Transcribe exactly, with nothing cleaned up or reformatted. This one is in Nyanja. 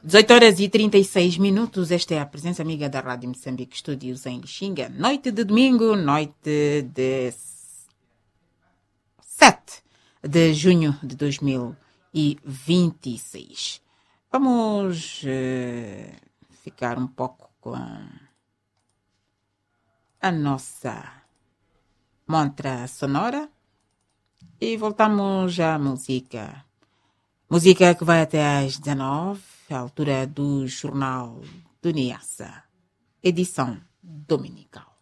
dezoito horas e trinta e seis minutos, esta é a presença amiga da Rádio Moçambique Estúdios em Lixinga. Noite de domingo, noite de sete de junho de dois mil e vinte e seis. Vamos uh, ficar um pouco com a nossa montra sonora e voltamos à música. Música que vai até às dezenove, à altura do Jornal do Niassa, edição dominical.